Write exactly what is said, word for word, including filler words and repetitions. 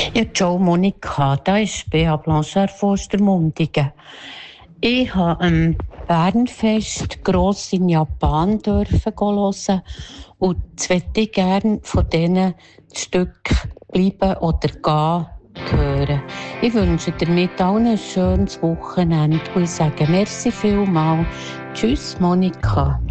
Ja, ciao Monika, da ist Bea Blanchard von Ostermundigen. Ich habe am Bernfest gross in Japan dürfen hören und jetzt möchte ich gerne von diesen Stück bleiben oder gehen hören. Ich wünsche dir mit allen ein schönes Wochenende und ich sage merci vielmals. Tschüss Monika.